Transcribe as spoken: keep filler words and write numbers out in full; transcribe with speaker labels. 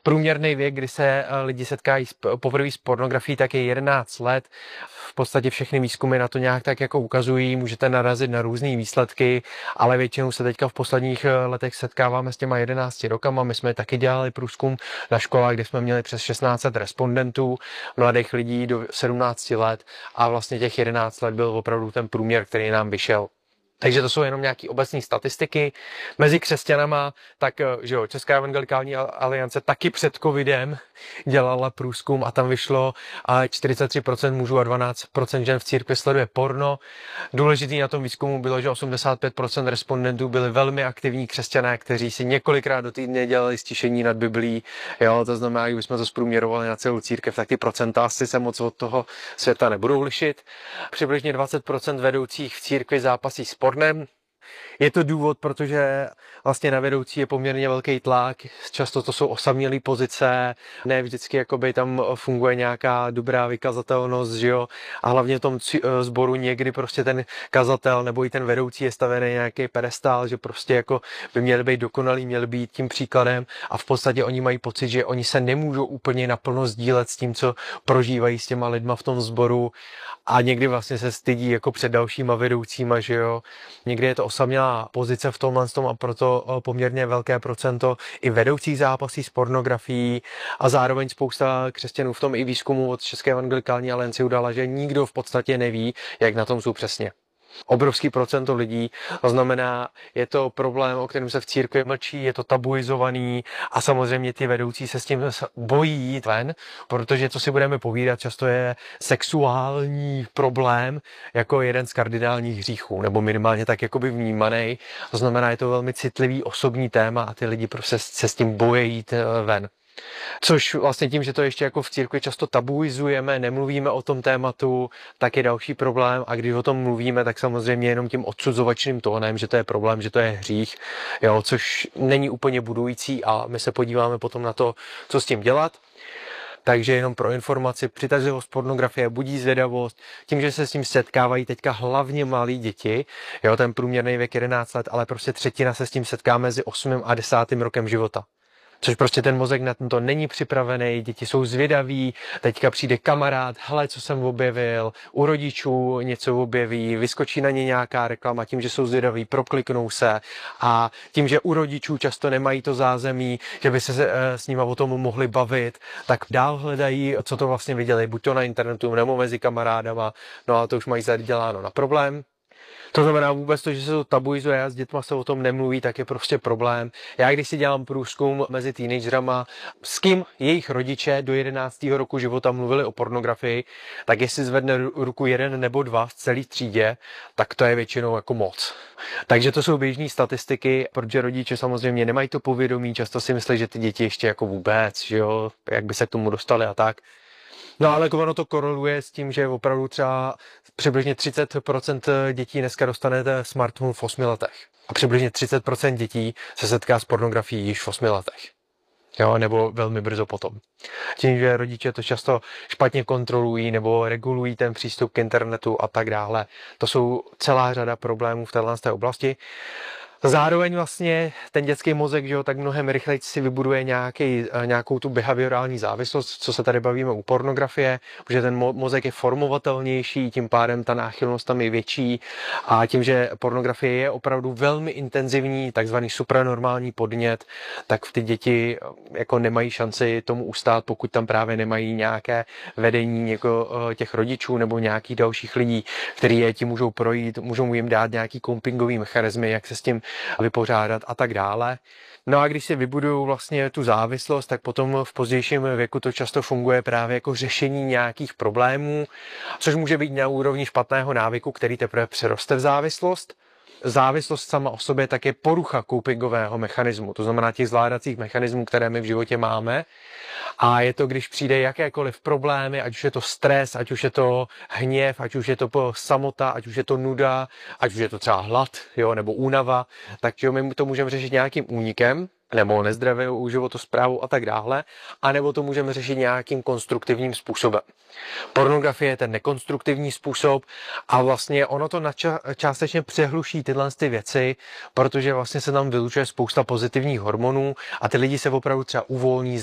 Speaker 1: Průměrný věk, kdy se lidi setkají poprvé s pornografií, tak je jedenáct let. V podstatě všechny výzkumy na to nějak tak jako ukazují, můžete narazit na různé výsledky, ale většinou se teďka v posledních letech setkáváme s těma jedenácti rokama. My jsme taky dělali průzkum na školách, kde jsme měli přes šestnáct set respondentů, mladých lidí do sedmnácti let a vlastně těch jedenáct let byl opravdu ten průměr, který nám vyšel. Takže to jsou jenom nějaké obecné statistiky. Mezi křesťanama, tak že jo, Česká evangelikální aliance taky před covidem dělala průzkum a tam vyšlo a čtyřicet tři procent mužů a dvanáct procent žen v církvi sleduje porno. Důležitý na tom výzkumu bylo, že osmdesát pět procent respondentů byli velmi aktivní křesťané, kteří si několikrát do týdne dělali stišení nad Biblií. Jo, to znamená, kdybychom to zprůměrovali na celou církev, tak ty procenta asi se moc od toho světa nebudou lišit. Přibližně dvacet procent vedoucích v církvi zápasí s pornem. Je to důvod, protože vlastně na vedoucí je poměrně velký tlak, často to jsou osamělé pozice, ne vždycky jakoby tam funguje nějaká dobrá vykazatelnost, že jo, a hlavně v tom sboru někdy prostě ten kazatel nebo i ten vedoucí je stavený nějaký pedestál, že prostě jako by měli být dokonalý, měli být tím příkladem a v podstatě oni mají pocit, že oni se nemůžou úplně naplno sdílet s tím, co prožívají s těma lidma v tom sboru a někdy vlastně se stydí jako před dalšíma vedoucíma, že jo, někdy je to osamělá pozice v tomhle tom a proto poměrně velké procento i vedoucích zápasí s pornografií a zároveň spousta křesťanů v tom i výzkumu od České evangelikální aliance udala, že nikdo v podstatě neví, jak na tom jsou přesně. Obrovský procento lidí, to znamená, je to problém, o kterém se v církvi mlčí, je to tabuizovaný a samozřejmě ty vedoucí se s tím bojí jít ven, protože co si budeme povídat, často je sexuální problém jako jeden z kardinálních hříchů, nebo minimálně tak jakoby vnímaný. To znamená, je to velmi citlivý osobní téma a ty lidi prostě se s tím bojí jít ven. Což vlastně tím, že to ještě jako v církvi často tabuizujeme, nemluvíme o tom tématu, tak je další problém a když o tom mluvíme, tak samozřejmě jenom tím odsuzovačným tónem, že to je problém, že to je hřích, jo, což není úplně budující a my se podíváme potom na to, co s tím dělat. Takže jenom pro informaci, přitažlivost pornografie budí zvědavost, tím, že se s tím setkávají teďka hlavně malí děti, jo, ten průměrný věk jedenáct let, ale prostě třetina se s tím setká mezi osmým a desátým rokem života. Což prostě ten mozek na to není připravený, děti jsou zvědaví, teďka přijde kamarád, hele, co jsem objevil, u rodičů něco objeví, vyskočí na ně nějaká reklama, tím, že jsou zvědaví, prokliknou se a tím, že u rodičů často nemají to zázemí, že by se s nima o tom mohli bavit, tak dál hledají, co to vlastně viděli, buď to na internetu nebo mezi kamarádama, no a to už mají zaděláno na problém. To znamená vůbec to, že se to tabuizuje a s dětma se o tom nemluví, tak je prostě problém. Já když si dělám průzkum mezi teenagerama, s kým jejich rodiče do jedenáctého roku života mluvili o pornografii, tak jestli zvedne ruku jeden nebo dva v celé třídě, tak to je většinou jako moc. Takže to jsou běžné statistiky, protože rodiče samozřejmě nemají to povědomí, často si myslí, že ty děti ještě jako vůbec, že jo, jak by se k tomu dostali a tak. No ale ono to koreluje s tím, že opravdu třeba přibližně třicet procent dětí dneska dostane smartphone v osmi letech. A přibližně třicet procent dětí se setká s pornografií již v osmi letech. Jo, nebo velmi brzo potom. Tím, že rodiče to často špatně kontrolují nebo regulují ten přístup k internetu a tak dále. To jsou celá řada problémů v této oblasti. Zároveň vlastně ten dětský mozek, že jo, tak mnohem rychleji si vybuduje nějaký, nějakou tu behaviorální závislost, co se tady bavíme u pornografie, protože ten mozek je formovatelnější, tím pádem ta náchylnost tam je větší a tím, že pornografie je opravdu velmi intenzivní, takzvaný supranormální podnět, tak ty děti jako nemají šanci tomu ustát, pokud tam právě nemají nějaké vedení jako těch rodičů nebo nějakých dalších lidí, kteří je tím můžou projít, můžou jim dát nějaký copingový mechanismy, jak se s tím vypořádat a tak dále. No a když si vybudují vlastně tu závislost, tak potom v pozdějším věku to často funguje právě jako řešení nějakých problémů, což může být na úrovni špatného návyku, který teprve přeroste v závislost. Závislost sama o sobě tak je porucha copingového mechanismu, to znamená těch zvládacích mechanismů, které my v životě máme. A je to, když přijde jakékoliv problémy, ať už je to stres, ať už je to hněv, ať už je to samota, ať už je to nuda, ať už je to třeba hlad, jo, nebo únava, tak jo, my to můžeme řešit nějakým únikem, nebo nezdravou životosprávou a tak dále, anebo to můžeme řešit nějakým konstruktivním způsobem. Pornografie je ten nekonstruktivní způsob a vlastně ono to nača- částečně přehluší tyhle ty věci, protože vlastně se tam vylučuje spousta pozitivních hormonů a ty lidi se opravdu třeba uvolní,